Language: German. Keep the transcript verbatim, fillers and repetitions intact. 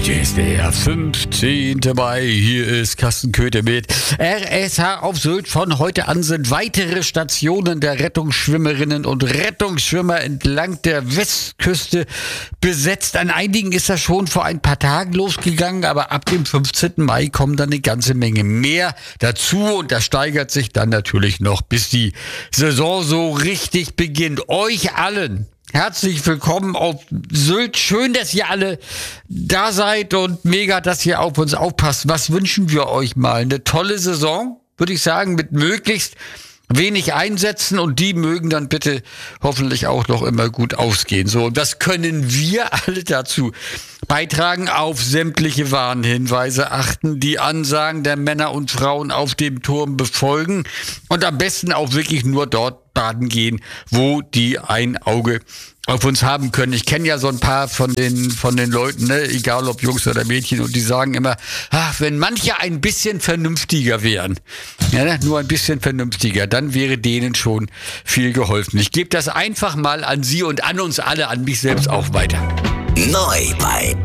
Heute ist der fünfzehnte Mai. Hier ist Carsten Köthe mit R S H auf Sylt. Von heute an sind weitere Stationen der Rettungsschwimmerinnen und Rettungsschwimmer entlang der Westküste besetzt. An einigen ist das schon vor ein paar Tagen losgegangen, aber ab dem fünfzehnten Mai kommen dann eine ganze Menge mehr dazu und das steigert sich dann natürlich noch, bis die Saison so richtig beginnt. Euch allen herzlich willkommen auf Sylt. Schön, dass ihr alle da seid und mega, dass ihr auf uns aufpasst. Was wünschen wir euch mal? Eine tolle Saison, würde ich sagen, mit möglichst wenig Einsätzen und die mögen dann bitte hoffentlich auch noch immer gut ausgehen. So, und das können wir alle dazu beitragen, auf sämtliche Warnhinweise achten, die Ansagen der Männer und Frauen auf dem Turm befolgen und am besten auch wirklich nur dort baden gehen, wo die ein Auge auf uns haben können. Ich kenne ja so ein paar von den von den Leuten, ne, egal ob Jungs oder Mädchen, und die sagen immer, ach, wenn manche ein bisschen vernünftiger wären, ja, ne, nur ein bisschen vernünftiger, dann wäre denen schon viel geholfen. Ich gebe das einfach mal an Sie und an uns alle, an mich selbst auch weiter. Neu bei